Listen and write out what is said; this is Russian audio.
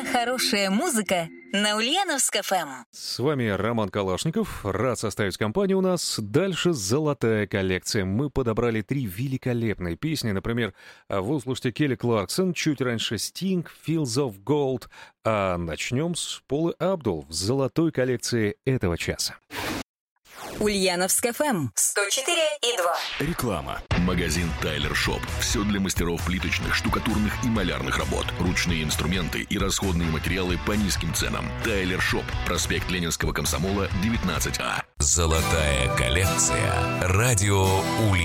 Самая хорошая музыка на Ульяновск-ФМ. С вами Роман Калашников. Рад составить компанию у нас. Дальше золотая коллекция. Мы подобрали 3 великолепные песни. Например, вы услышите Келли Кларксон, чуть раньше Sting, Fields of Gold. А начнем с Полы Абдул в золотой коллекции этого часа. Ульяновск-ФМ 104,2. Реклама. Магазин Тайлер Шоп. Все для мастеров плиточных, штукатурных и малярных работ. Ручные инструменты и расходные материалы по низким ценам. Тайлер Шоп. Проспект Ленинского комсомола, 19А. Золотая коллекция. Радио Ульяновск.